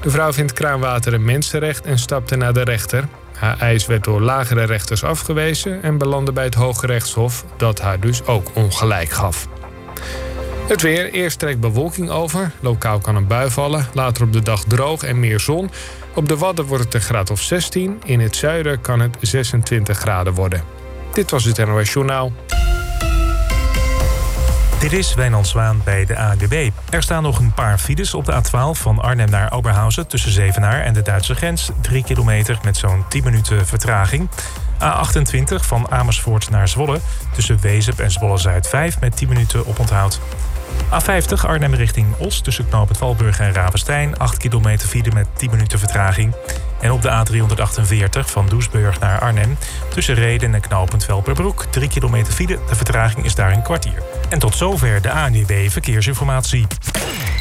De vrouw vindt kraanwater een mensenrecht en stapte naar de rechter. Haar eis werd door lagere rechters afgewezen en belandde bij het Hooggerechtshof, dat haar dus ook ongelijk gaf. Het weer. Eerst trekt bewolking over. Lokaal kan een bui vallen. Later op de dag droog en meer zon. Op de Wadden wordt het een graad of 16. In het zuiden kan het 26 graden worden. Dit was het NOS Journaal. Dit is Wijnand Zwaan bij de ANWB. Er staan nog een paar files op de A12 van Arnhem naar Oberhausen tussen Zevenaar en de Duitse grens. 3 kilometer met zo'n 10 minuten vertraging. A28 van Amersfoort naar Zwolle tussen Wezep en Zwolle-Zuid 5 met 10 minuten oponthoud. A50 Arnhem richting Os tussen knooppunt Valburg en Ravenstein. 8 kilometer file met 10 minuten vertraging. En op de A348 van Doesburg naar Arnhem tussen Rheden en knooppunt Velperbroek. 3 kilometer file, de vertraging is daar een kwartier. En tot zover de ANWB Verkeersinformatie.